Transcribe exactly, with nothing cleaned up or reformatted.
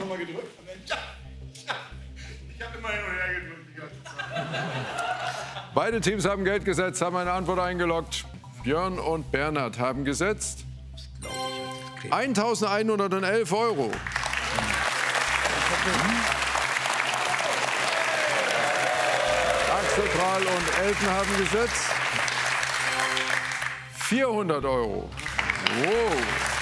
nochmal gedrückt. Und dann, ja, ja. Ich habe immer hin und her gedrückt die ganze Zeit. Beide Teams haben Geld gesetzt, haben eine Antwort eingeloggt. Björn und Bernhard haben gesetzt eintausendeinhundertelf Euro. Axel Prahl und Elton haben gesetzt vierhundert Euro. Wow.